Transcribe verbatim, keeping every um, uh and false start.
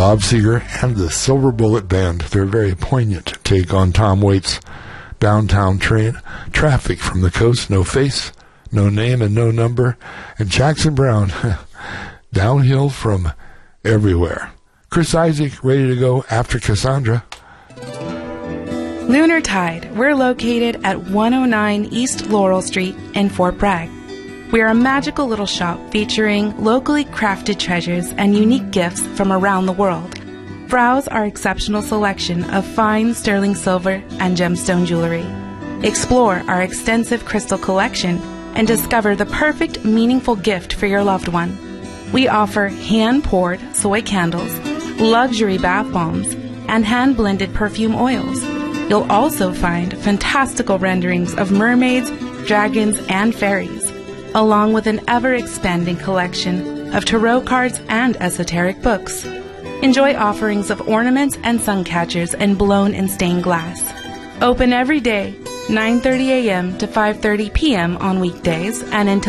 Bob Seger and the Silver Bullet Band. Their very poignant take on Tom Waits' Downtown Train. Traffic from the coast, no face, no name, and no number. And Jackson Browne, Downhill from Everywhere. Chris Isaak, ready to go after Cassandra. Lunar Tide. We're located at one oh nine East Laurel Street in Fort Bragg. We are a magical little shop featuring locally crafted treasures and unique gifts from around the world. Browse our exceptional selection of fine sterling silver and gemstone jewelry. Explore our extensive crystal collection and discover the perfect, meaningful gift for your loved one. We offer hand-poured soy candles, luxury bath bombs, and hand-blended perfume oils. You'll also find fantastical renderings of mermaids, dragons, and fairies, along with an ever-expanding collection of tarot cards and esoteric books. Enjoy offerings of ornaments and sun catchers in blown and stained glass. Open every day, nine thirty a.m. to five thirty p.m. on weekdays and until